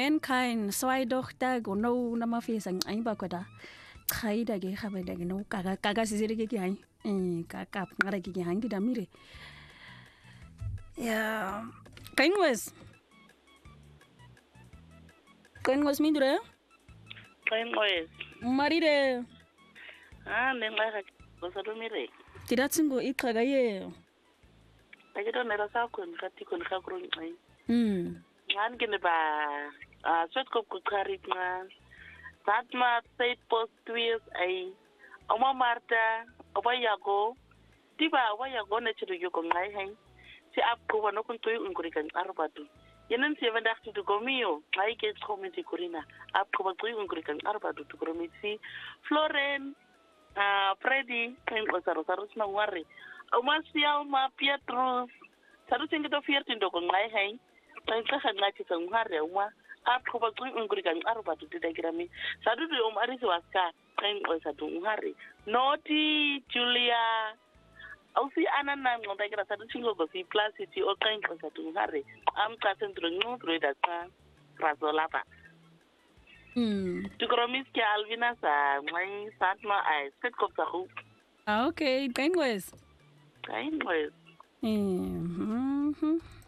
mankind zwei dochter gono na mafisa ngaiba kwada khaida ke khabeda ke no kaka sisere ke hai kaka ngara ke hai di damire ya kainwes mindure kainwes marire nenga ka bosadumire tiratsingo iqhaga ye akito nela sakho ngati khona khakro nqai ngan ke ne ba swet ko kukhari nqa satma state post years ai oma marta oba yago tiba wa yago ne chiru yo ko ngai hai si apko no kun toy unguri kan arbatu yenen si venda khtu komio ngai ke community kurina apko ba toy unguri kan arbatu to komiti Floren Freddy kan ko saro na wari oma siya ma Pietrus saru singito fiertin do ko ngai hai tan ka khanga ti kan wari uma apko ba toy unguri kan arbatu de grami sadu do ari waska kan ko sadu ngari Noti Julia ausi anana ngonda kira sadu singo go si plasiti o kan ko sadu ngari am ka sentro ngudro da ka razola ba tukromis ke Alvina sa mai satma ai set ko sa hu okay kainwes kainwes